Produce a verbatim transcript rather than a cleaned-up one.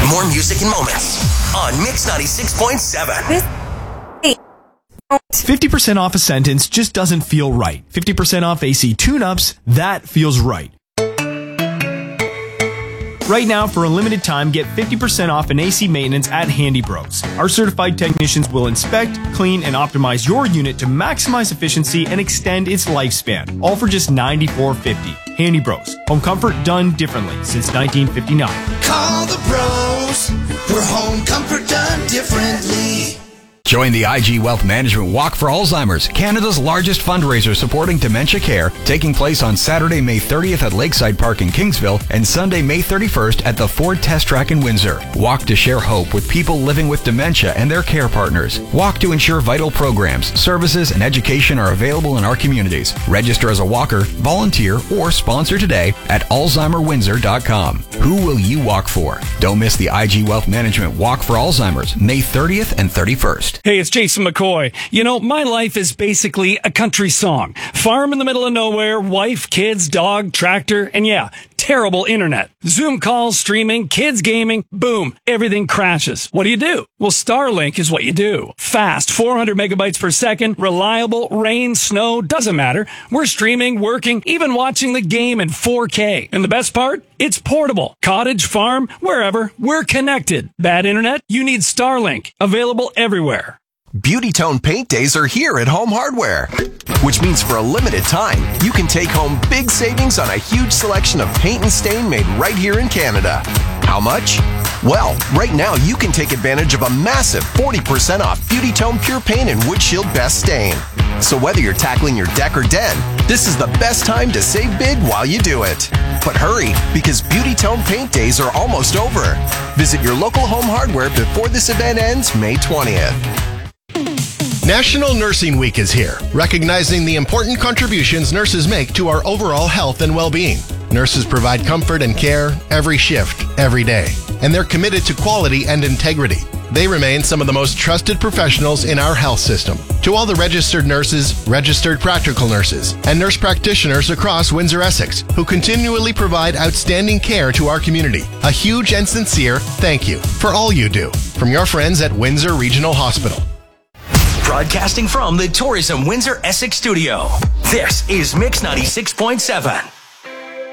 More music and moments on Mix ninety-six point seven. fifty percent off a sentence just doesn't feel right. fifty percent off A C tune-ups, that feels right. Right now, for a limited time, get fifty percent off an A C maintenance at Handy Bros. Our certified technicians will inspect, clean, and optimize your unit to maximize efficiency and extend its lifespan, all for just ninety-four fifty. Handy Bros. Home comfort done differently since nineteen fifty-nine. Call the bros for home comfort done differently. Join the I G Wealth Management Walk for Alzheimer's, Canada's largest fundraiser supporting dementia care, taking place on Saturday, May thirtieth at Lakeside Park in Kingsville and Sunday, May thirty-first at the Ford Test Track in Windsor. Walk to share hope with people living with dementia and their care partners. Walk to ensure vital programs, services, and education are available in our communities. Register as a walker, volunteer, or sponsor today at alzheimer windsor dot com. Who will you walk for? Don't miss the I G Wealth Management Walk for Alzheimer's, May thirtieth and thirty-first. Hey, it's Jason McCoy. You know, my life is basically a country song. Farm in the middle of nowhere, wife, kids, dog, tractor, and yeah, terrible internet. Zoom calls, streaming, kids gaming, boom, everything crashes. What do you do? Well, Starlink is what you do. Fast, four hundred megabytes per second, reliable, rain, snow, doesn't matter. We're streaming, working, even watching the game in four K. And the best part? It's portable. Cottage, farm, wherever, we're connected. Bad internet? You need Starlink. Available everywhere. Beauty Tone Paint Days are here at Home Hardware, which means for a limited time, you can take home big savings on a huge selection of paint and stain made right here in Canada. How much? Well, right now you can take advantage of a massive forty percent off Beauty Tone Pure Paint and Wood Shield Best Stain. So whether you're tackling your deck or den, this is the best time to save big while you do it. But hurry, because Beauty Tone Paint Days are almost over. Visit your local Home Hardware before this event ends May twentieth. National Nursing Week is here, recognizing the important contributions nurses make to our overall health and well-being. Nurses provide comfort and care every shift, every day, and they're committed to quality and integrity. They remain some of the most trusted professionals in our health system. To all the registered nurses, registered practical nurses, and nurse practitioners across Windsor-Essex who continually provide outstanding care to our community, a huge and sincere thank you for all you do. From your friends at Windsor Regional Hospital. Broadcasting from the Tourism Windsor Essex studio, this is Mix ninety-six point seven.